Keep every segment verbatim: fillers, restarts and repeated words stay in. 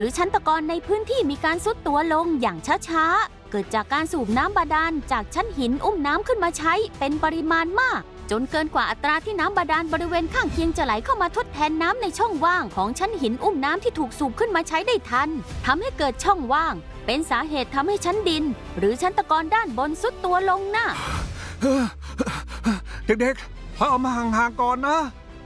หรือชั้นตะกอนในพื้นที่มีการทรุดตัวลงอย่างช้าๆเกิดจากการสูบน้ำบาดาลจากชั้นหินอุ้มน้ำขึ้นมาใช้เป็นปริมาณมากจนเกินกว่าอัตราที่น้ำบาดาลบริเวณข้างเคียงจะไหลเข้ามาทดแทนน้ำในช่องว่างของชั้นหินอุ้มน้ำที่ถูกสูบขึ้นมาใช้ได้ทันทำให้เกิดช่องว่างเป็นสาเหตุทำให้ชั้นดินหรือชั้นตะกอนด้านบนทรุดตัวลงน่ะเด็กๆพอเอามาห่างๆก่อนนะ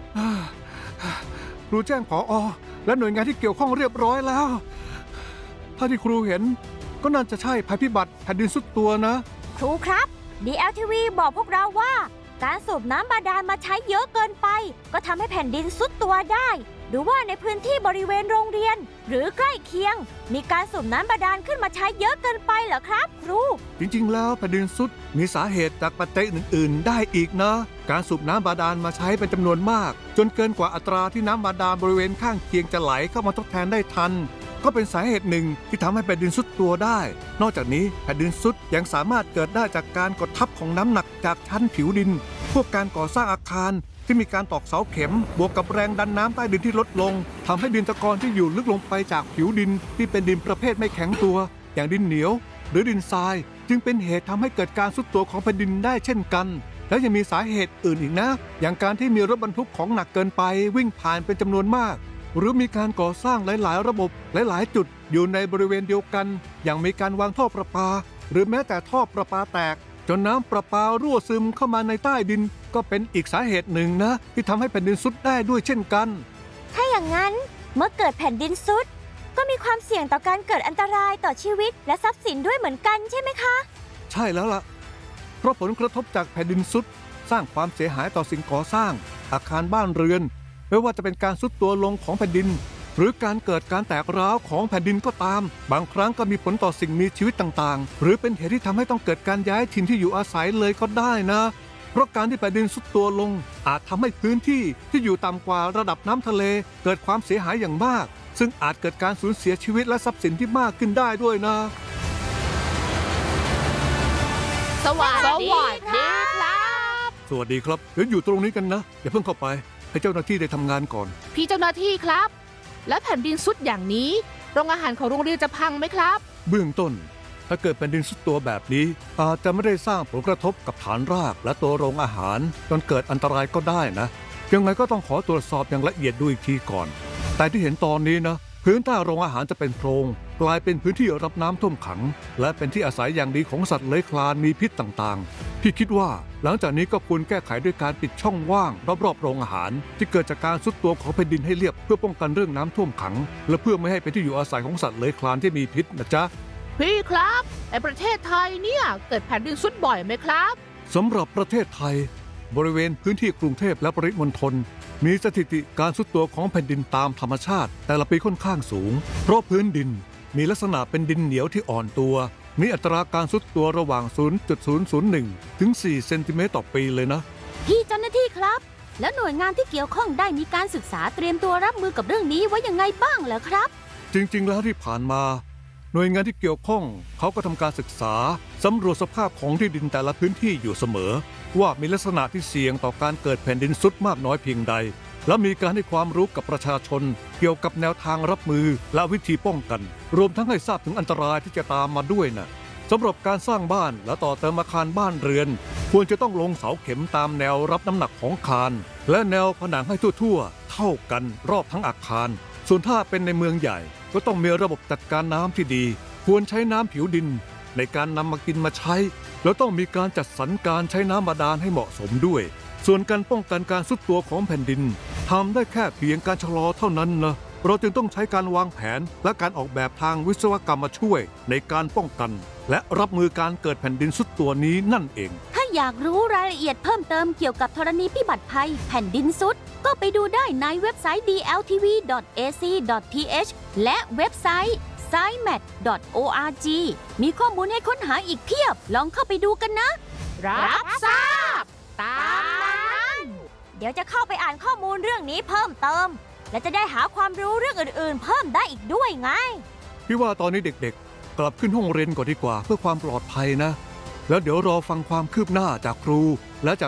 ครูแจ้งผอ.และหน่วยงานที่เกี่ยวข้องเรียบร้อยแล้วถ้าที่ครูเห็นก็น่าจะใช่ภัยพิบัติแผ่นดินทรุดตัวนะครูครับ ดี แอล ที วี บอกพวกเราว่าการสูบน้ำบาดาลมาใช้เยอะเกินไปก็ทำให้แผ่นดินทรุดตัวได้หรือว่าในพื้นที่บริเวณโรงเรียนหรือใกล้เคียงมีการสูบน้ำบาดาลขึ้นมาใช้เยอะเกินไปเหรอครับครูจริงๆแล้วแผ่นดินทรุดมีสาเหตุจากปัจจัยอื่นๆได้อีกนะการสูบน้ำบาดาลมาใช้เป็นจำนวนมากจนเกินกว่าอัตราที่น้ำบาดาลบริเวณข้างเคียงจะไหลเข้ามาทดแทนได้ทันก็เป็นสาเหตุหนึ่งที่ทำให้แผ่นดินทรุดตัวได้นอกจากนี้แผ่นดินทรุดยังสามารถเกิดได้จากการกดทับของน้ำหนักจากชั้นผิวดินพวกการก่อสร้างอาคารที่มีการตอกเสาเข็มบวกกับแรงดันน้ำใต้ดินที่ลดลงทำให้ดินตะกอนที่อยู่ลึกลงไปจากผิวดินที่เป็นดินประเภทไม่แข็งตัวอย่างดินเหนียวหรือดินทรายจึงเป็นเหตุทำให้เกิดการทรุดตัวของแผ่นดินได้เช่นกันและยังมีสาเหตุอื่นอีกนะอย่างการที่มีรถบรรทุกของหนักเกินไปวิ่งผ่านเป็นจำนวนมากหรือมีการก่อสร้างหลายๆระบบหลายๆจุดอยู่ในบริเวณเดียวกันอย่างมีการวางท่อประปาหรือแม้แต่ท่อประปาแตกจนน้ำประปารั่วซึมเข้ามาในใต้ดินก็เป็นอีกสาเหตุหนึ่งนะที่ทำให้แผ่นดินทรุดได้ด้วยเช่นกันถ้าอย่างนั้นเมื่อเกิดแผ่นดินทรุดก็มีความเสี่ยงต่อการเกิดอันตรายต่อชีวิตและทรัพย์สินด้วยเหมือนกันใช่ไหมคะใช่แล้วล่ะเพราะผลกระทบจากแผ่นดินทรุดสร้างความเสียหายต่อสิ่งก่อสร้างอาคารบ้านเรือนไม่ว่าจะเป็นการทรุดตัวลงของแผ่นดินหรือการเกิดการแตกร้าวของแผ่นดินก็ตามบางครั้งก็มีผลต่อสิ่งมีชีวิตต่างๆหรือเป็นเหตุที่ทำให้ต้องเกิดการย้ายถิ่นที่อยู่อาศัยเลยก็ได้นะเพราะการที่แผ่นดินทรุดตัวลงอาจทำให้พื้นที่ที่อยู่ต่ำกว่าระดับน้ำทะเลเกิดความเสียหายอย่างมากซึ่งอาจเกิดการสูญเสียชีวิตและทรัพย์สินที่มากขึ้นได้ด้วยนะสวัสดีครับสวัสดีครับเดี๋ยวอยู่ตรงนี้กันนะอย่าเพิ่งเข้าไปให้เจ้าหน้าที่ได้ทำงานก่อนพี่เจ้าหน้าที่ครับและแผ่นดินทรุดอย่างนี้โรงอาหารของโรงเรียนจะพังไหมครับเบื้องต้นถ้าเกิดแผ่นดินทรุดตัวแบบนี้อาจจะไม่ได้สร้างผลกระทบกับฐานรากและตัวโรงอาหารจนเกิดอันตรายก็ได้นะยังไงก็ต้องขอตรวจสอบอย่างละเอียดดูอีกทีก่อนแต่ที่เห็นตอนนี้นะพื้นใต้โรงอาหารจะเป็นโพรงกลายเป็นพื้นที่รับน้ำท่วมขังและเป็นที่อาศัยอย่างดีของสัตว์เลื้อยคลานมีพิษต่างๆพี่คิดว่าหลังจากนี้ก็ควรแก้ไขด้วยการปิดช่องว่างรอบๆโรงอาหารที่เกิดจากการทรุดตัวของแผ่นดินให้เรียบเพื่อป้องกันเรื่องน้ำท่วมขังและเพื่อไม่ให้เป็นที่อยู่อาศัยของสัตว์เลื้อยคลานที่มีพิษนะจ๊ะพี่ครับในประเทศไทยเนี่ยเกิดแผ่นดินทรุดบ่อยไหมครับสำหรับประเทศไทยบริเวณพื้นที่กรุงเทพและปริมณฑลมีสถิติการทรุดตัวของแผ่นดินตามธรรมชาติแต่ละปีค่อนข้างสูงเพราะพื้นดินมีลักษณะเป็นดินเหนียวที่อ่อนตัวมีอัตราการทรุดตัวระหว่าง ศูนย์จุดศูนย์ศูนย์หนึ่ง ถึง สี่เซนติเมตรต่อปีเลยนะพี่เจ้าหน้าที่ครับแล้วหน่วยงานที่เกี่ยวข้องได้มีการศึกษาเตรียมตัวรับมือกับเรื่องนี้ไว้ยังไงบ้างเหรอครับจริงๆแล้วที่ผ่านมาหน่วยงานที่เกี่ยวข้องเขาก็ทำการศึกษาสำรวจสภาพของที่ดินแต่ละพื้นที่อยู่เสมอว่ามีลักษณะที่เสี่ยงต่อการเกิดแผ่นดินทรุดมากน้อยเพียงใดและมีการให้ความรู้กับประชาชนเกี่ยวกับแนวทางรับมือและวิธีป้องกันรวมทั้งให้ทราบถึงอันตรายที่จะตามมาด้วยนะสำหรับการสร้างบ้านและต่อเติมอาคารบ้านเรือนควรจะต้องลงเสาเข็มตามแนวรับน้ำหนักของคานและแนวผนังให้ทั่วๆเท่ากันรอบทั้งอาคารส่วนถ้าเป็นในเมืองใหญ่ก็ต้องมีระบบจัดการน้ำที่ดีควรใช้น้ำผิวดินในการนำมากินมาใช้แล้วต้องมีการจัดสรรการใช้น้ำบาดาลให้เหมาะสมด้วยส่วนการป้องกันการทรุดตัวของแผ่นดินทำได้แค่เพียงการชะลอเท่านั้นนะเราจึงต้องใช้การวางแผนและการออกแบบทางวิศวกรรมมาช่วยในการป้องกันและรับมือการเกิดแผ่นดินทรุดตัวนี้นั่นเองถ้าอยากรู้รายละเอียดเพิ่มเติมเกี่ยวกับธรณีพิบัติภัยแผ่นดินทรุดก็ไปดูได้ในเว็บไซต์ ดี แอล ที วี ดอท เอ ซี ดอท ที เอช และเว็บไซต์ ไซแมท ดอท โอ อาร์ จี มีข้อมูลให้ค้นหาอีกเพียบลองเข้าไปดูกันนะรับทราบตามนั้นเดี๋ยวจะเข้าไปอ่านข้อมูลเรื่องนี้เพิ่มเติมและจะได้หาความรู้เรื่องอื่นๆเพิ่มได้อีกด้วยไงพี่ว่าตอนนี้เด็กๆกลับขึ้นห้องเรียนก่อนดีกว่าเพื่อความปลอดภัยนะแล้วเดี๋ยวรอฟังความคืบหน้าจากครูและจาก